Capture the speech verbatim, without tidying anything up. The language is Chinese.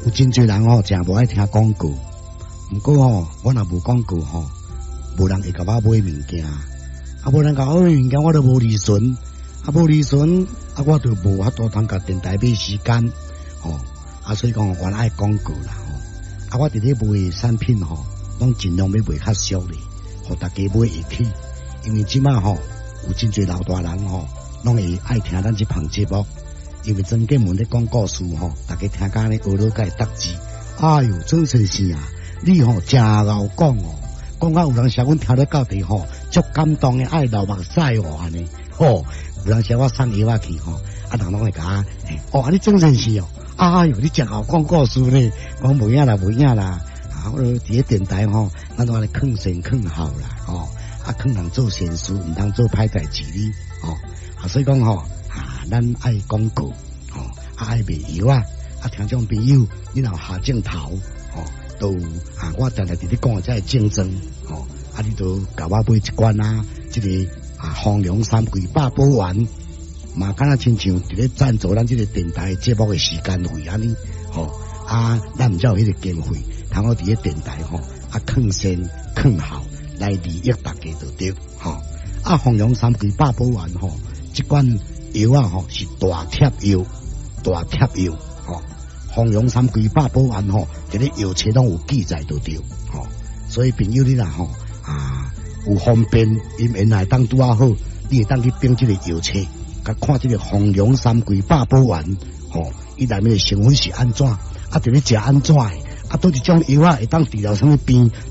有真侪人吼，真无爱听广告。毋过吼，我若无广告吼，无人会甲我买物件，啊，无人甲我买物件，我都无利润，啊，无利润，啊，我就无法度通甲电台买时间，吼，啊，所以讲我爱广告啦，吼，啊，我伫咧卖产品吼，拢尽量要卖较俗咧，互大家买会起，因为即马吼有真侪老大人吼，拢会爱听咱即项节目。因为曾建文咧讲故事吼，大家听甲咧学了解答字。哎哟，曾先生啊，你吼真贤讲哦，讲啊有人写阮听得到底吼，足感动诶，爱流目屎哦安尼。哦，有人写我送药啊去吼，啊人拢会甲我，哦，啊你曾先生哦，哎哟，你真好讲故事咧，讲无影啦，无影啦。啊，我伫咧电台吼，咱都安尼劝善劝好啦，哦，啊劝人做善事，毋通做歹代志哩，哦，啊所以讲吼。啊，咱爱广告，吼、哦，啊爱卖药啊，啊听众朋友，你若下镜头，吼、哦，都啊，我常常伫咧讲这竞争，吼、哦，啊你都甲我买一罐啊，这个啊丰荣三桂八宝丸，嘛敢若亲像伫咧赞助咱这个电台节目的时间费安尼，吼、哦，啊咱毋才有迄个经费，通我伫咧电台吼，啊劝善劝好来利益大家就对，吼、哦，啊丰荣三桂八宝丸吼，这罐。药啊吼是大贴药，大贴药吼，丰荣三桂八宝丸吼，这个药册拢有记载就对吼，所以朋友你啦吼啊有方便，因原来当拄啊好，你会当去编这个药册，甲看这个丰荣三桂八宝丸吼，伊内面的成分是安怎，啊，伫咧食安怎的，啊，倒一种药啊会当治疗什么病。